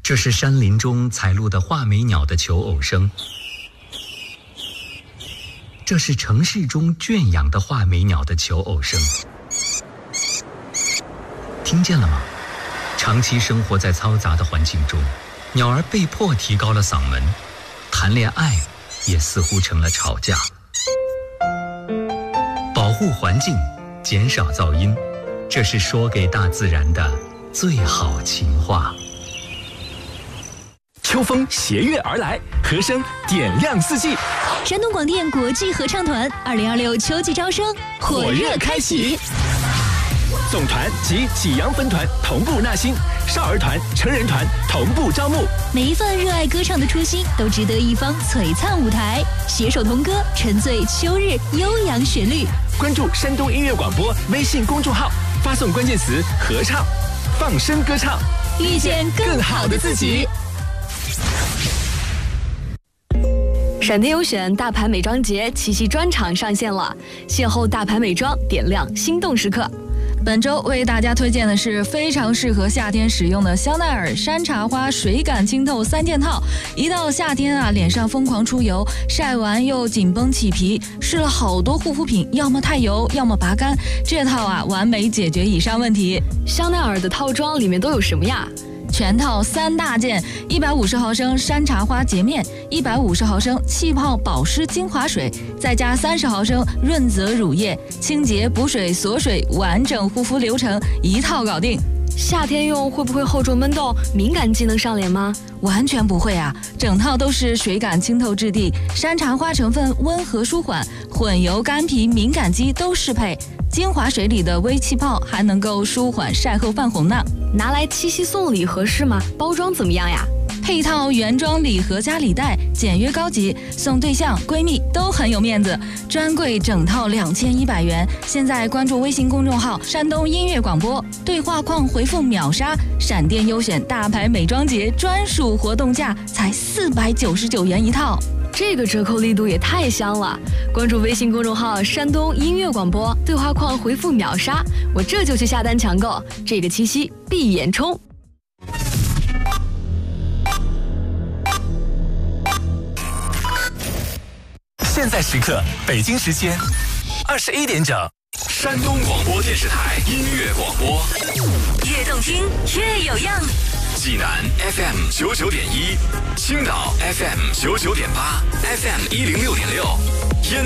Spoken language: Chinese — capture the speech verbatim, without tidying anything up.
这是山林中采录的画眉鸟的求偶声，这是城市中圈养的画眉鸟的求偶声。听见了吗？长期生活在嘈杂的环境中，鸟儿被迫提高了嗓门，谈恋爱也似乎成了吵架。保护环境，减少噪音，这是说给大自然的最好情话。 秋风携月而来，和声点亮四季。 山东广电国际合唱团二零二六秋季招生火热开启， 总团及济阳分团同步纳新，少儿团、成人团同步招募。 每一份热爱歌唱的初心，都值得一方璀璨舞台。携手同歌，沉醉秋日悠扬旋律。 关注山东音乐广播微信公众号，发送关键词“合唱”，放声歌唱， 遇见更好的自己。 闪电优选大牌美妆节七夕专场上线了，邂逅大牌美妆，点亮心动时刻。 本周为大家推荐的是非常适合夏天使用的香奈儿山茶花水感清透三件套。一到夏天啊，脸上疯狂出油，晒完又紧绷起皮，试了好多护肤品，要么太油，要么拔干，这套啊完美解决以上问题。 香奈儿的套装里面都有什么呀？ 全套三大件：一百五十毫升山茶花洁面，一百五十毫升气泡保湿精华水，再加三十毫升润泽乳液，清洁补水锁水，完整护肤流程一套搞定。 夏天用会不会厚重闷痘，敏感肌能上脸吗？ 完全不会啊，整套都是水感清透质地，山茶花成分温和舒缓，混油干皮敏感肌都适配。精华水里的微气泡还能够舒缓晒后泛红呢。 拿来七夕送礼合适吗？包装怎么样呀？ 配套原装礼盒加礼袋，简约高级，送对象闺蜜都很有面子。专柜整套两千一百元，现在关注微信公众号山东音乐广播，对话框回复秒杀，闪电优选大牌美妆节专属活动价才四百九十九元一套。 这个折扣力度也太香了！关注微信公众号山东音乐广播，对话框回复秒杀，我这就去下单抢购，这个七夕闭眼冲。 现在时刻，北京时间二十一点整， 山东广播电视台音乐广播， 越动听越有样。 济南 F M 九九点一，青岛 F M 九九点八 ，F M 一零六点六，烟